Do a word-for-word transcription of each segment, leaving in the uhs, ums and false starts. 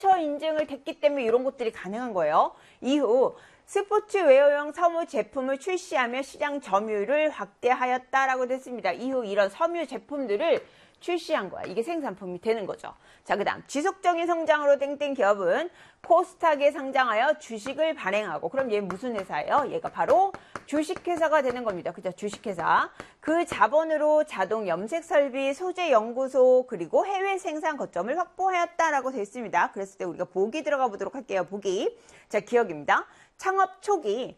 최초 인증을 됐기 때문에 이런 것들이 가능한 거예요. 이후 스포츠웨어용 섬유 제품을 출시하며 시장 점유율을 확대하였다라고 됐습니다. 이후 이런 섬유 제품들을 출시한 거야. 이게 생산품이 되는 거죠. 자, 그 다음 지속적인 성장으로 땡땡 기업은 코스닥에 상장하여 주식을 발행하고, 그럼 얘 무슨 회사예요? 얘가 바로 주식회사가 되는 겁니다. 그죠? 주식회사. 그 자본으로 자동 염색 설비, 소재 연구소, 그리고 해외 생산 거점을 확보하였다라고 되어 있습니다. 그랬을 때 우리가 보기 들어가 보도록 할게요. 보기. 자, 기억입니다. 창업 초기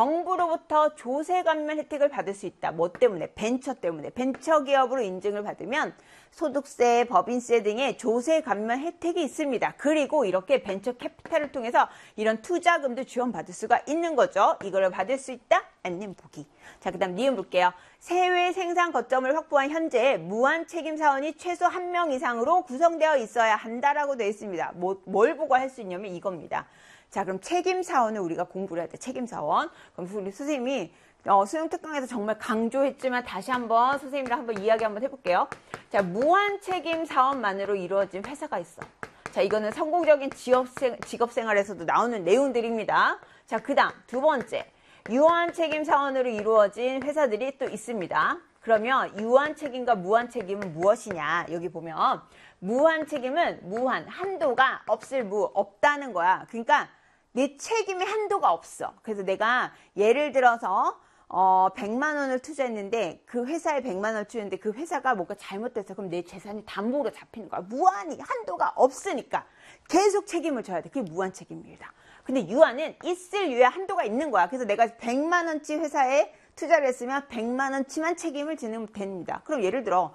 정부로부터 조세 감면 혜택을 받을 수 있다. 뭐 때문에? 벤처 때문에. 벤처 기업으로 인증을 받으면 소득세, 법인세 등의 조세 감면 혜택이 있습니다. 그리고 이렇게 벤처 캐피탈을 통해서 이런 투자금도 지원받을 수가 있는 거죠. 이걸 받을 수 있다? 아니면 보기. 자, 그 다음 니은 볼게요. 해외 생산 거점을 확보한 현재 무한 책임 사원이 최소 한 명 이상으로 구성되어 있어야 한다라고 되어 있습니다. 뭐, 뭘 보고 할 수 있냐면 이겁니다. 자, 그럼 책임사원을 우리가 공부를 해야 돼. 책임사원. 그럼 우리 선생님이 어, 수능특강에서 정말 강조했지만 다시 한번 선생님이랑 한번 이야기 한번 해볼게요. 자, 무한 책임사원만으로 이루어진 회사가 있어. 자, 이거는 성공적인 직업생, 직업생활에서도 나오는 내용들입니다. 자, 그 다음 두 번째. 유한 책임사원으로 이루어진 회사들이 또 있습니다. 그러면 유한 책임과 무한 책임은 무엇이냐? 여기 보면 무한 책임은 무한, 한도가 없을 무, 없다는 거야. 그러니까 내 책임의 한도가 없어. 그래서 내가 예를 들어서 어, 백만 원을 투자했는데 그 회사에 백만 원을 투자했는데 그 회사가 뭔가 잘못됐어. 그럼 내 재산이 담보로 잡히는 거야. 무한히 한도가 없으니까 계속 책임을 져야 돼. 그게 무한 책임입니다. 근데 유한은 있을 유예 한도가 있는 거야. 그래서 내가 백만 원치 회사에 투자를 했으면 백만 원치만 책임을 지면 됩니다. 그럼 예를 들어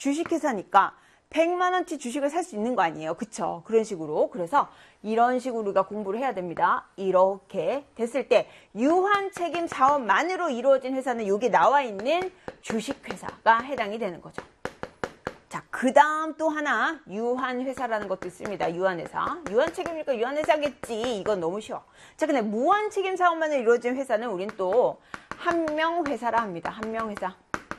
주식회사니까 백만 원치 주식을 살 수 있는 거 아니에요. 그쵸? 그런 식으로. 그래서 이런 식으로 우리가 공부를 해야 됩니다. 이렇게 됐을 때 유한 책임 사원만으로 이루어진 회사는 여기 나와 있는 주식회사가 해당이 되는 거죠. 자, 그 다음 또 하나 유한 회사라는 것도 있습니다. 유한 회사. 유한 책임이니까 유한 회사겠지. 이건 너무 쉬워. 자, 근데 무한 책임 사원만으로 이루어진 회사는 우린 또 한명 회사라 합니다. 한명 회사.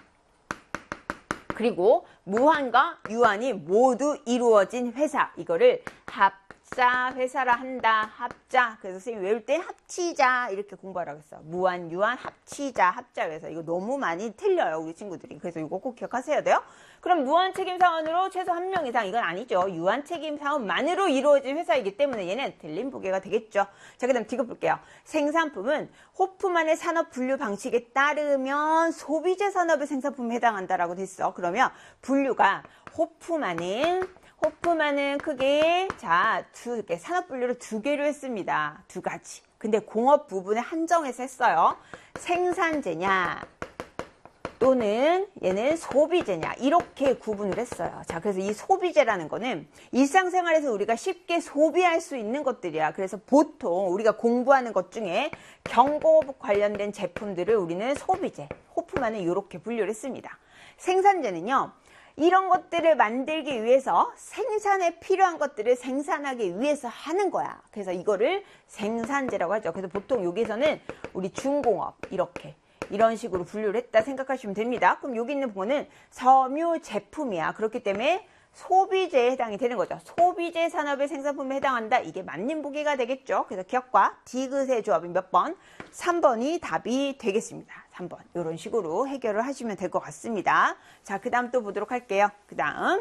그리고 무한과 유한이 모두 이루어진 회사. 이거를 합자 회사라 한다. 합자. 그래서 선생님이 외울 때 합치자 이렇게 공부하라고 했어. 무한, 유한, 합치자, 합자 회사. 이거 너무 많이 틀려요. 우리 친구들이. 그래서 이거 꼭 기억하셔야 돼요. 그럼 무한 책임 사원으로 최소 한 명 이상. 이건 아니죠. 유한 책임 사원만으로 이루어진 회사이기 때문에 얘는 틀린 보기가 되겠죠. 자, 그 다음 뒤로 볼게요. 생산품은 호프만의 산업 분류 방식에 따르면 소비재 산업의 생산품에 해당한다라고 됐어. 그러면 분류가 호프만은 호프만은 크게 자, 두 개, 산업 분류를 두 개로 했습니다. 두 가지. 근데 공업 부분에 한정해서 했어요. 생산재냐 또는 얘는 소비재냐 이렇게 구분을 했어요. 자, 그래서 이 소비재라는 거는 일상생활에서 우리가 쉽게 소비할 수 있는 것들이야. 그래서 보통 우리가 공부하는 것 중에 경공업 관련된 제품들을 우리는 소비재, 호프만은 이렇게 분류를 했습니다. 생산재는요. 이런 것들을 만들기 위해서 생산에 필요한 것들을 생산하기 위해서 하는 거야. 그래서 이거를 생산재라고 하죠. 그래서 보통 여기서는 우리 중공업 이렇게 이런 식으로 분류를 했다 생각하시면 됩니다. 그럼 여기 있는 부분은 섬유 제품이야. 그렇기 때문에 소비재에 해당이 되는 거죠. 소비재 산업의 생산품에 해당한다. 이게 맞는 보기가 되겠죠. 그래서 기억과 디귿의 조합이 몇 번? 삼 번이 답이 되겠습니다. 삼 번. 이런 식으로 해결을 하시면 될 것 같습니다. 자, 그 다음 또 보도록 할게요. 그 다음.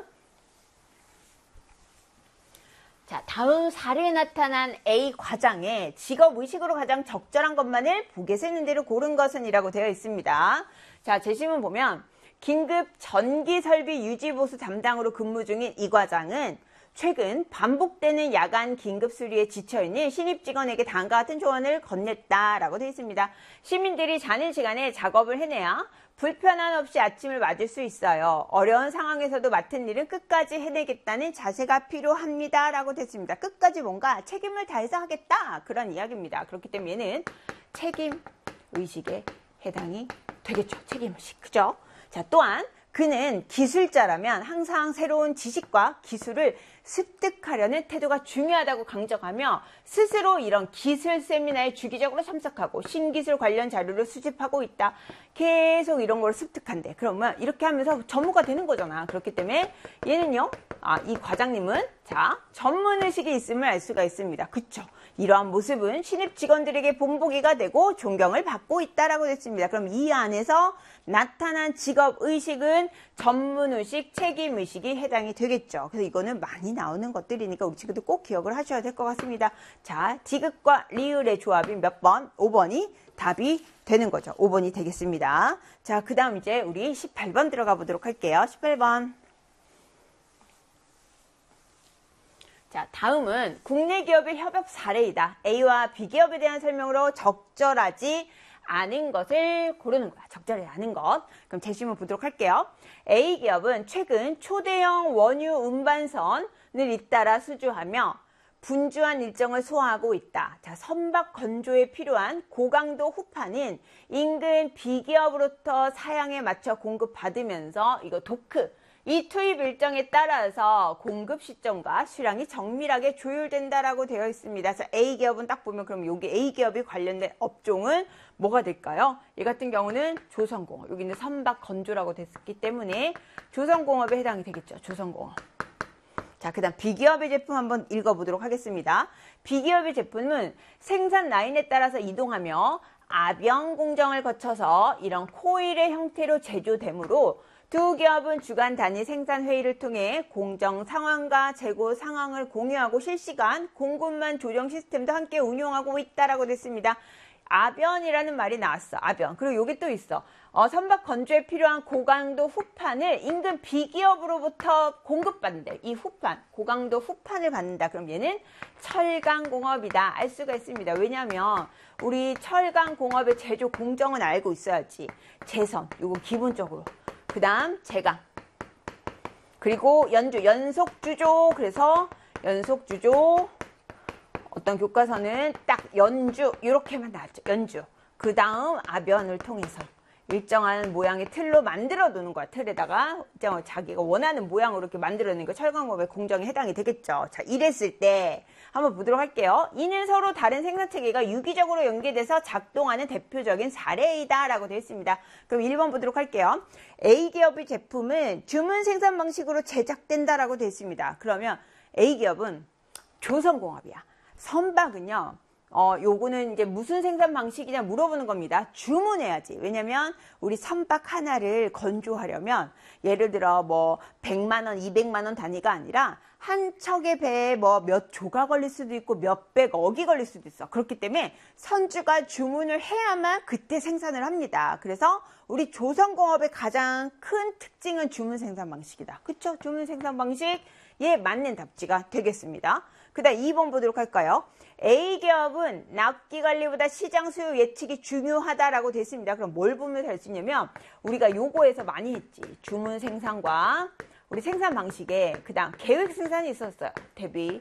자, 다음 사례에 나타난 A 과장의 직업의식으로 가장 적절한 것만을 보기에서 있는 대로 고른 것은 이라고 되어 있습니다. 자, 제시문 보면 긴급 전기설비 유지보수 담당으로 근무 중인 이 과장은 최근 반복되는 야간 긴급 수리에 지쳐있는 신입 직원에게 다음과 같은 조언을 건넸다라고 되어 있습니다. 시민들이 자는 시간에 작업을 해내야 불편함 없이 아침을 맞을 수 있어요. 어려운 상황에서도 맡은 일은 끝까지 해내겠다는 자세가 필요합니다. 라고 됐습니다. 끝까지 뭔가 책임을 다해서 하겠다. 그런 이야기입니다. 그렇기 때문에 얘는 책임의식에 해당이 되겠죠. 책임의식. 그죠? 자, 또한 그는 기술자라면 항상 새로운 지식과 기술을 습득하려는 태도가 중요하다고 강조하며 스스로 이런 기술 세미나에 주기적으로 참석하고 신기술 관련 자료를 수집하고 있다. 계속 이런 걸 습득한대. 그러면 이렇게 하면서 전무가 되는 거잖아. 그렇기 때문에 얘는요, 아, 이 과장님은 자, 전문의식이 있음을 알 수가 있습니다. 그쵸? 이러한 모습은 신입 직원들에게 본보기가 되고 존경을 받고 있다라고 됐습니다. 그럼 이 안에서 나타난 직업의식은 전문의식, 책임의식이 해당이 되겠죠. 그래서 이거는 많이 나오는 것들이니까 우리 친구들 꼭 기억을 하셔야 될 것 같습니다. 자, 디귿과 리을의 조합이 몇 번? 오 번이 답이 되는 거죠. 오 번이 되겠습니다. 자, 그 다음 이제 우리 십팔 번 들어가 보도록 할게요. 십팔 번. 자, 다음은 국내 기업의 협업 사례이다. A와 B기업에 대한 설명으로 적절하지 않은 것을 고르는 거야. 적절하지 않은 것. 그럼 제시문 보도록 할게요. A기업은 최근 초대형 원유 운반선을 잇따라 수주하며 분주한 일정을 소화하고 있다. 자, 선박 건조에 필요한 고강도 후판은 인근 B기업으로부터 사양에 맞춰 공급받으면서 이거 도크, 이 투입 일정에 따라서 공급 시점과 수량이 정밀하게 조율된다라고 되어 있습니다. 그래서 A기업은 딱 보면 그럼 여기 A기업이 관련된 업종은 뭐가 될까요? 이 같은 경우는 조선공업. 여기는 선박 건조라고 됐기 때문에 조선공업에 해당이 되겠죠. 조선공업. 자, 그 다음 B기업의 제품 한번 읽어보도록 하겠습니다. B기업의 제품은 생산 라인에 따라서 이동하며 압연 공정을 거쳐서 이런 코일의 형태로 제조되므로 두 기업은 주간 단위 생산 회의를 통해 공정 상황과 재고 상황을 공유하고 실시간 공급망 조정 시스템도 함께 운용하고 있다라고 됐습니다. 압연이라는 말이 나왔어. 압연. 그리고 여기 또 있어. 어, 선박 건조에 필요한 고강도 후판을 인근 B기업으로부터 공급받는다. 이 후판, 고강도 후판을 받는다. 그럼 얘는 철강공업이다. 알 수가 있습니다. 왜냐하면 우리 철강공업의 제조 공정은 알고 있어야지. 재선, 이거 기본적으로. 그 다음 제강, 그리고 연주, 연속주조. 그래서 연속주조, 어떤 교과서는 딱 연주 이렇게만 나왔죠. 연주. 그 다음 압연을 통해서 일정한 모양의 틀로 만들어 두는 거야. 틀에다가 자기가 원하는 모양으로 이렇게 만들어 놓는 거 철강공업의 공정에 해당이 되겠죠. 자, 이랬을 때 한번 보도록 할게요. 이는 서로 다른 생산체계가 유기적으로 연계돼서 작동하는 대표적인 사례이다 라고 되어 있습니다. 그럼 일 번 보도록 할게요. A기업의 제품은 주문 생산 방식으로 제작된다 라고 되어 있습니다. 그러면 A기업은 조선공업이야. 선박은요, 어, 요거는 이제 무슨 생산 방식이냐 물어보는 겁니다. 주문해야지. 왜냐면 우리 선박 하나를 건조하려면 예를 들어 뭐 백만 원, 이백만 원 단위가 아니라 한 척의 배에 뭐 몇 조가 걸릴 수도 있고 몇백억이 걸릴 수도 있어. 그렇기 때문에 선주가 주문을 해야만 그때 생산을 합니다. 그래서 우리 조선공업의 가장 큰 특징은 주문 생산 방식이다. 그쵸? 주문 생산 방식에 맞는 답지가 되겠습니다. 그 다음 이 번 보도록 할까요? A기업은 납기 관리보다 시장 수요 예측이 중요하다라고 됐습니다. 그럼 뭘 보면 할 수 있냐면 우리가 요거에서 많이 했지. 주문 생산과 우리 생산 방식에 그 다음 계획 생산이 있었어요. 대비.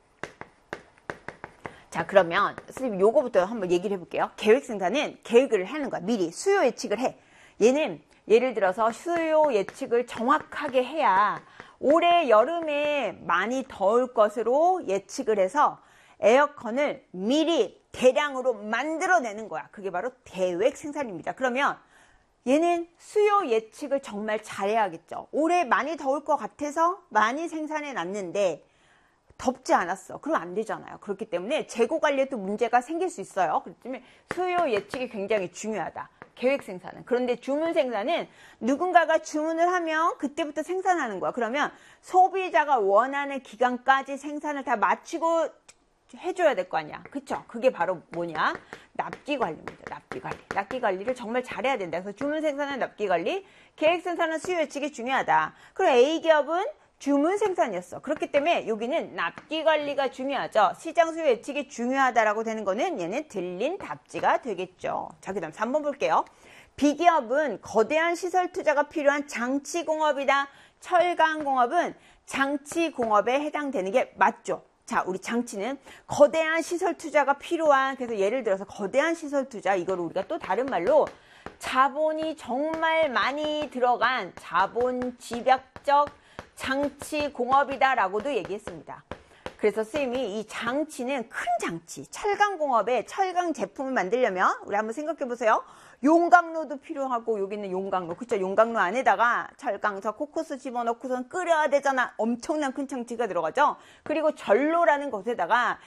자, 그러면 선생님 요거부터 한번 얘기를 해볼게요. 계획 생산은 계획을 하는 거야. 미리 수요 예측을 해. 얘는 예를 들어서 수요 예측을 정확하게 해야 올해 여름에 많이 더울 것으로 예측을 해서 에어컨을 미리 대량으로 만들어내는 거야. 그게 바로 계획 생산입니다. 그러면 얘는 수요 예측을 정말 잘해야겠죠. 올해 많이 더울 것 같아서 많이 생산해 놨는데 덥지 않았어. 그럼 안 되잖아요. 그렇기 때문에 재고 관리에도 문제가 생길 수 있어요. 그렇기 때문에 수요 예측이 굉장히 중요하다. 계획 생산은. 그런데 주문 생산은 누군가가 주문을 하면 그때부터 생산하는 거야. 그러면 소비자가 원하는 기간까지 생산을 다 마치고 해줘야 될 거 아니야. 그쵸? 그게 바로 뭐냐? 납기 관리입니다. 납기 관리. 납기 관리를 정말 잘해야 된다. 그래서 주문 생산은 납기 관리, 계획 생산은 수요 예측이 중요하다. 그리고 A기업은 주문 생산이었어. 그렇기 때문에 여기는 납기 관리가 중요하죠. 시장 수요 예측이 중요하다라고 되는 거는 얘는 들린 답지가 되겠죠. 자, 그 다음 삼 번 볼게요. B기업은 거대한 시설 투자가 필요한 장치공업이다. 철강공업은 장치공업에 해당되는 게 맞죠. 자, 우리 장치는 거대한 시설 투자가 필요한, 그래서 예를 들어서 거대한 시설 투자, 이걸 우리가 또 다른 말로 자본이 정말 많이 들어간 자본 집약적 장치 공업이다라고도 얘기했습니다. 그래서 쌤이 이 장치는 큰 장치, 철강공업에 철강 제품을 만들려면 우리 한번 생각해 보세요. 용광로도 필요하고 여기는 용광로, 그쵸? 용광로 안에다가 철강서, 코코스 집어넣고선 끓여야 되잖아. 엄청난 큰 장치가 들어가죠. 그리고 전로라는 것에다가